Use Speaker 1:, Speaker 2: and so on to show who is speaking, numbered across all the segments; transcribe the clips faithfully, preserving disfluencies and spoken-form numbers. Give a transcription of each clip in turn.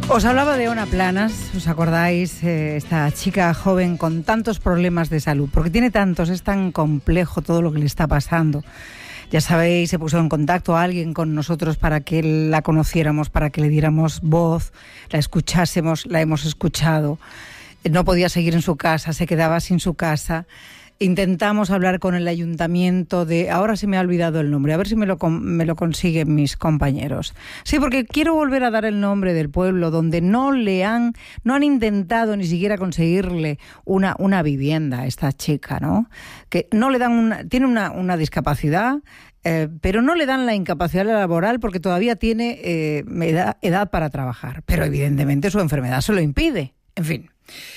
Speaker 1: Os hablaba de Ona Planas, ¿os acordáis? Eh, esta chica joven con tantos problemas de salud, porque tiene tantos, es tan complejo todo lo que le está pasando. Ya sabéis, se puso en contacto a alguien con nosotros para que la conociéramos, para que le diéramos voz, la escuchásemos, la hemos escuchado. No podía seguir en su casa, se quedaba sin su casa. Intentamos hablar con el ayuntamiento de... Ahora se me ha olvidado el nombre, a ver si me lo, me lo consiguen mis compañeros. Sí, porque quiero volver a dar el nombre del pueblo donde no le han... No han intentado ni siquiera conseguirle una, una vivienda a esta chica, ¿no? Que no le dan una... Tiene una, una discapacidad... Eh, pero no le dan la incapacidad laboral porque todavía tiene eh, edad, edad para trabajar. Pero evidentemente su enfermedad se lo impide. En fin...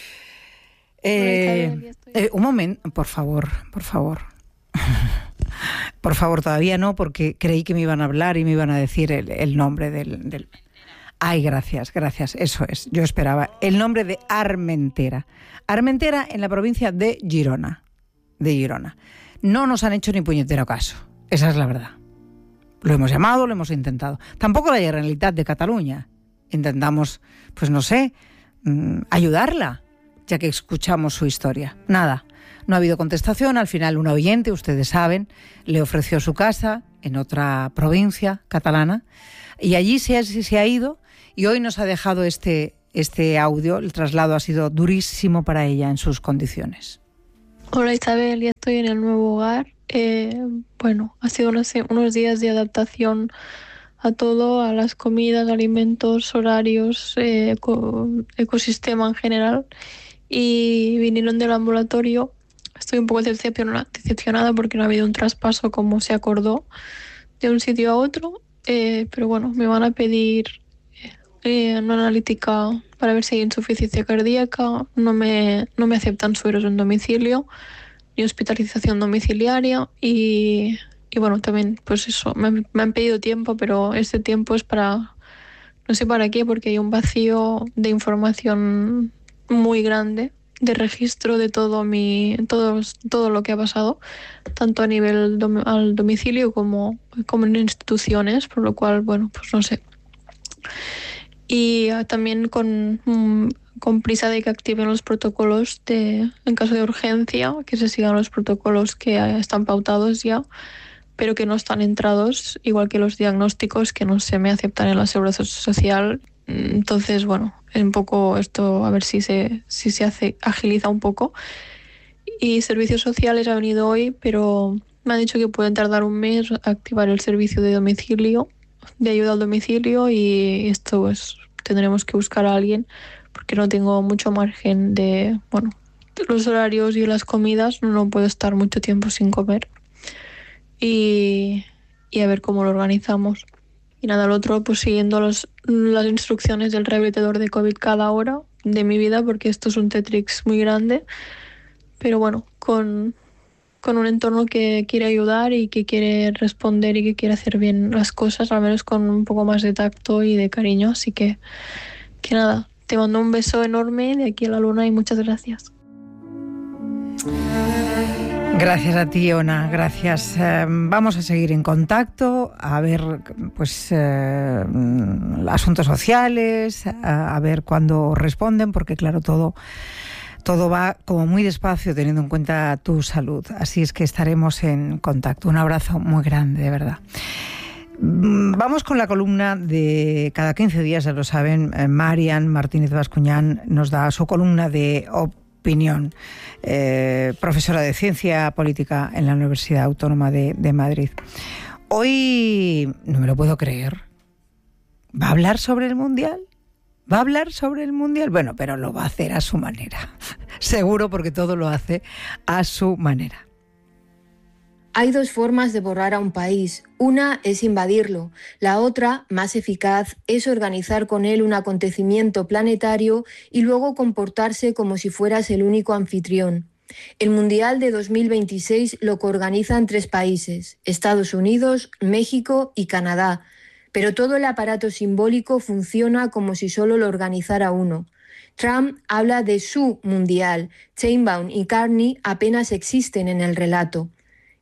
Speaker 1: Eh, eh, un momento, por favor, por favor. Por favor, todavía no, porque creí que me iban a hablar y me iban a decir el, el nombre del, del... Ay, gracias, gracias, eso es. Yo esperaba el nombre de Armentera. Armentera en la provincia de Girona. De Girona. No nos han hecho ni puñetero caso. Esa es la verdad. Lo hemos llamado, lo hemos intentado. Tampoco la Generalitat de Cataluña. Intentamos, pues no sé, ayudarla, ya que escuchamos su historia. Nada, no ha habido contestación. Al final un oyente, ustedes saben, le ofreció su casa en otra provincia catalana y allí se ha, se ha ido y hoy nos ha dejado este, este audio. El traslado ha sido durísimo para ella en sus condiciones.
Speaker 2: Hola Isabel, ya estoy en el nuevo hogar. Eh, bueno, ha sido unos, unos días de adaptación a todo, a las comidas, alimentos, horarios, eh, eco, ecosistema en general. Y vinieron del ambulatorio. Estoy un poco decepcionada, decepcionada porque no ha habido un traspaso como se acordó de un sitio a otro, eh, pero bueno, me van a pedir eh, una analítica para ver si hay insuficiencia cardíaca. No me, no me aceptan sueros en domicilio ni hospitalización domiciliaria y, y bueno, también pues eso, me, me han pedido tiempo, pero este tiempo es para, no sé para qué, porque hay un vacío de información muy grande de registro de todo mi todo, todo lo que ha pasado, tanto a nivel dom, al domicilio como, como en instituciones, por lo cual, bueno, pues no sé. Y uh, también con, um, con prisa de que activen los protocolos de, en caso de urgencia, que se sigan los protocolos que uh, están pautados ya, pero que no están entrados, igual que los diagnósticos que no se me aceptan en la seguridad social. Entonces, bueno, un poco esto, a ver si se, si se hace, agiliza un poco. Y Servicios Sociales ha venido hoy, pero me han dicho que pueden tardar un mes a activar el servicio de domicilio, de ayuda al domicilio, y esto pues tendremos que buscar a alguien porque no tengo mucho margen de, bueno, los horarios y las comidas, no puedo estar mucho tiempo sin comer. Y, y a ver cómo lo organizamos. Y nada, lo otro, pues siguiendo los, las instrucciones del rehabilitador de COVID cada hora de mi vida, porque esto es un Tetrix muy grande, pero bueno, con, con un entorno que quiere ayudar y que quiere responder y que quiere hacer bien las cosas, al menos con un poco más de tacto y de cariño. Así que, que nada, te mando un beso enorme de aquí a la luna y muchas gracias.
Speaker 1: Gracias a ti, Ona, gracias. Eh, vamos a seguir en contacto, a ver pues eh, asuntos sociales, a, a ver cuándo responden, porque claro, todo, todo va como muy despacio teniendo en cuenta tu salud. Así es que estaremos en contacto. Un abrazo muy grande, de verdad. Vamos con la columna de cada quince días, ya lo saben, eh, Marian Martínez Bascuñán nos da su columna de opinión, eh, profesora de Ciencia Política en la Universidad Autónoma de, de Madrid. Hoy, no me lo puedo creer, ¿va a hablar sobre el Mundial? ¿Va a hablar sobre el Mundial? Bueno, pero lo va a hacer a su manera, seguro, porque todo lo hace a su manera.
Speaker 3: Hay dos formas de borrar a un país. Una es invadirlo. La otra, más eficaz, es organizar con él un acontecimiento planetario y luego comportarse como si fueras el único anfitrión. El Mundial de dos mil veintiséis lo coorganizan tres países: Estados Unidos, México y Canadá. Pero todo el aparato simbólico funciona como si solo lo organizara uno. Trump habla de su Mundial. Sheinbaum y Carney apenas existen en el relato.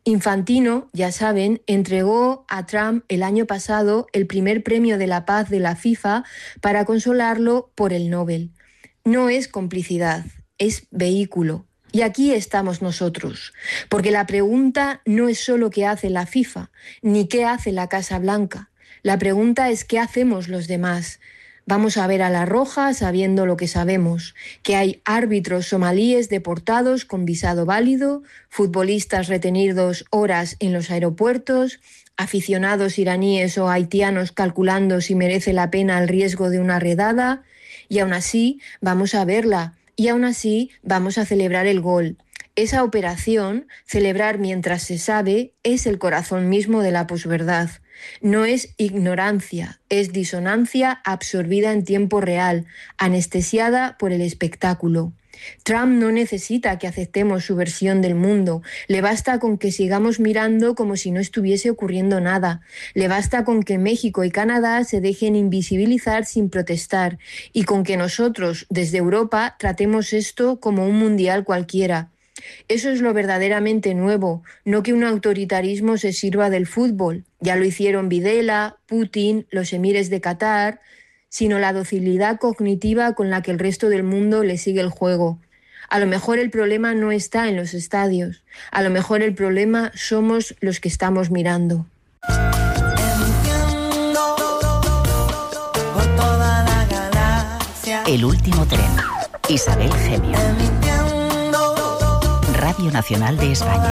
Speaker 3: Infantino, ya saben, entregó a Trump el año pasado el primer premio de la paz de la FIFA para consolarlo por el Nobel. No es complicidad, es vehículo. Y aquí estamos nosotros, porque la pregunta no es solo qué hace la FIFA, ni qué hace la Casa Blanca. La pregunta es qué hacemos los demás. Vamos a ver a La Roja sabiendo lo que sabemos, que hay árbitros somalíes deportados con visado válido, futbolistas retenidos horas en los aeropuertos, aficionados iraníes o haitianos calculando si merece la pena el riesgo de una redada, y aún así vamos a verla, y aún así vamos a celebrar el gol. Esa operación, celebrar mientras se sabe, es el corazón mismo de la posverdad. No es ignorancia, es disonancia absorbida en tiempo real, anestesiada por el espectáculo. Trump no necesita que aceptemos su versión del mundo, le basta con que sigamos mirando como si no estuviese ocurriendo nada, le basta con que México y Canadá se dejen invisibilizar sin protestar y con que nosotros, desde Europa, tratemos esto como un mundial cualquiera. Eso es lo verdaderamente nuevo, no que un autoritarismo se sirva del fútbol, ya lo hicieron Videla, Putin, los emires de Qatar, sino la docilidad cognitiva con la que el resto del mundo le sigue el juego. A lo mejor el problema no está en los estadios, a lo mejor el problema somos los que estamos mirando.
Speaker 4: El último tren. Isabel Gemio. Radio Nacional de España.